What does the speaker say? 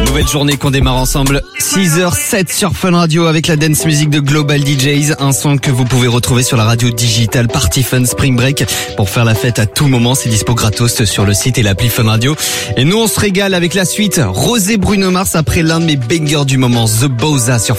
Nouvelle journée qu'on démarre ensemble. 6h07 sur Fun Radio avec la dance music de Global DJs. Un son que vous pouvez retrouver sur la radio digitale Party Fun Spring Break. Pour faire la fête à tout moment, c'est dispo gratos sur le site et l'appli Fun Radio. Et nous, on se régale avec la suite. Rosé Bruno Mars après l'un de mes bangers du moment, The Boza sur